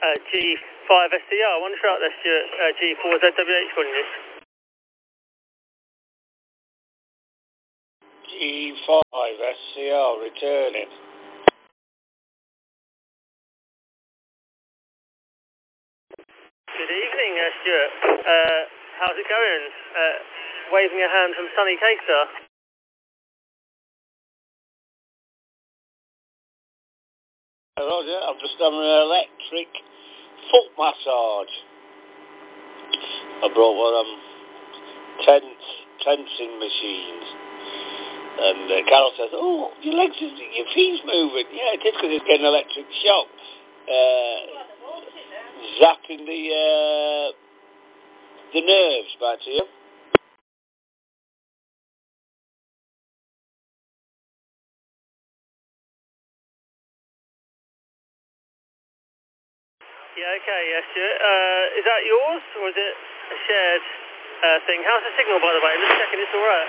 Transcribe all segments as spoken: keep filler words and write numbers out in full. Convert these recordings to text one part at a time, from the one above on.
Uh, G five S C R, one shot there, Stuart. Uh, G four Z W H calling you. G five S C R returning. Good evening, uh, Stuart. Uh, how's it going? Uh, waving a hand from sunny K-Star. Roger, I'm just having an electric foot massage. I brought one of them tense, tensing machines. And uh, Carol says, oh, your legs, is, your feet's moving. Yeah, it is because it's getting electric shock. Uh, zapping the, uh, the nerves back to you. Yeah, okay, yes, Stuart. Uh, is that yours, or is it a shared uh, thing? How's the signal, by the way? I'm just checking it's alright.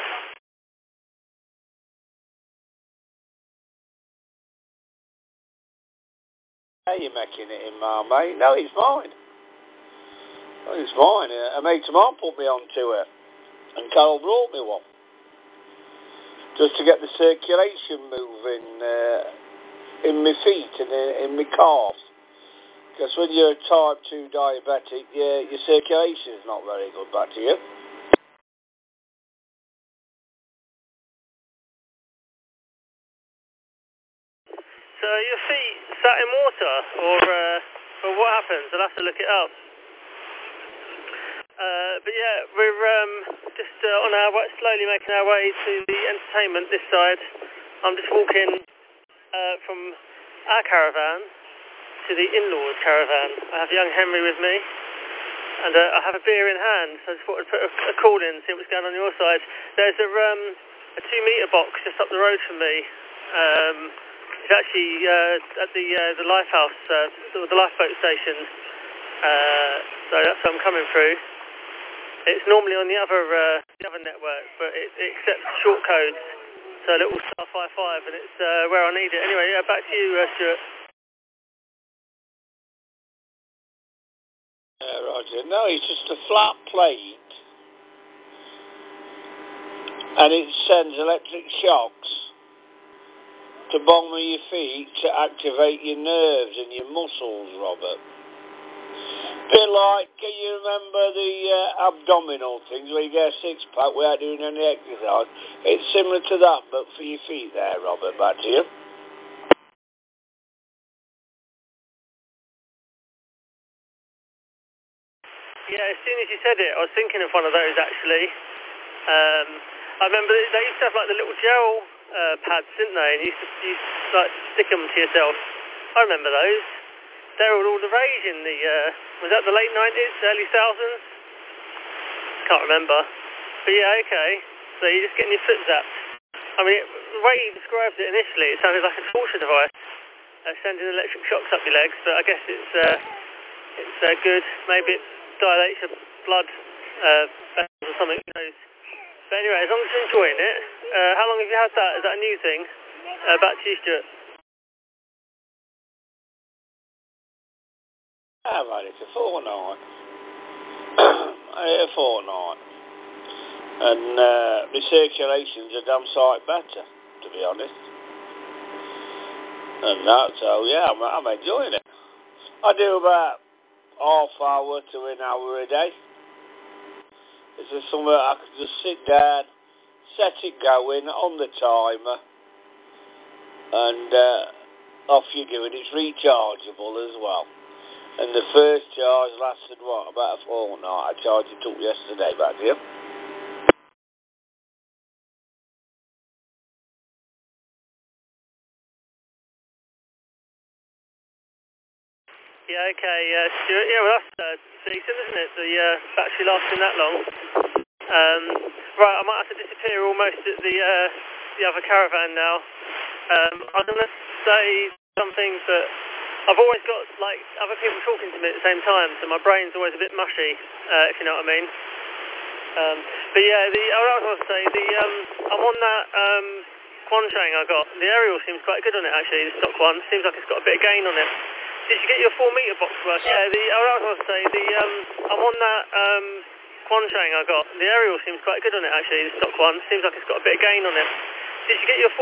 How you making it in, ma, mate? No, it's mine. No, it's mine. Uh, a mate of mine put me onto it, and Carol brought me one. Just to get the circulation moving uh, in my feet and in, in my calves. Because when you're a type two diabetic, your, your circulation is not very good back to you. So your feet sat in water, or, uh, or what happens? I'll have to look it up. Uh, but yeah, we're um, just uh, on our way, slowly making our way to the entertainment this side. I'm just walking uh, from our caravan to the in-laws caravan. I have young Henry with me, and uh, I have a beer in hand, so I just thought I'd put a, a call in, see what's going on on your side. There's a, um, a two-metre box just up the road from me. Um, it's actually uh, at the uh, the lifehouse, uh, the, the lifeboat station, uh, so that's where I'm coming through. It's normally on the other uh, the other network, but it, it accepts short codes, so a little star five five, and it's uh, where I need it. Anyway, yeah, back to you, uh, Stuart. Uh, Roger. No, it's just a flat plate, and it sends electric shocks to bottom of your feet to activate your nerves and your muscles, Robert. Bit like, can you remember the uh, abdominal things where you get a six pack without doing any exercise? It's similar to that, but for your feet there, Robert. Back to you. Yeah, as soon as you said it, I was thinking of one of those actually. Um, I remember they used to have like the little gel uh, pads, didn't they? And you used to, you used to like stick them to yourself. I remember those. They were all the rage in the, uh, was that the late nineties, early thousands? Can't remember. But yeah, okay. So you're just getting your foot zapped. I mean, it, the way you described it initially, it sounded like a torture device, uh, sending electric shocks up your legs. But I guess it's uh, it's uh, good. Maybe it dilates your blood uh, vessels or something. Who knows? But anyway, as long as you're enjoying it, uh, how long have you had that? Is that a new thing? Uh, back to you, Stuart. I've had it a fortnight. I had it a fortnight. And uh, my circulation's a damn sight better, to be honest. And that, so yeah, I'm, I'm enjoying it. I do about half hour to an hour a day. It's just something I can just sit down, set it going on the timer, and uh, off you go. And it's rechargeable as well. And the first charge lasted, what, about a fortnight. I charged it up yesterday, back here. Yeah, okay, uh, Stuart. Yeah, well, that's uh, decent, isn't it? The uh, battery lasting that long. Um, right, I might have to disappear almost at the uh, the other caravan now. Um, I'm going to say something that I've always got, like, other people talking to me at the same time, so my brain's always a bit mushy, uh, if you know what I mean. Um, but yeah, the, I was going to say, the, um, I'm on that um, Quantrain I got. The aerial seems quite good on it, actually, the stock one. Seems like it's got a bit of gain on it. Did you get your four metre box work? Yeah, the, I was going to say, the, um, I'm on that um, Quanchang I got. The aerial seems quite good on it actually, the stock one. Seems like it's got a bit of gain on it. Did you get your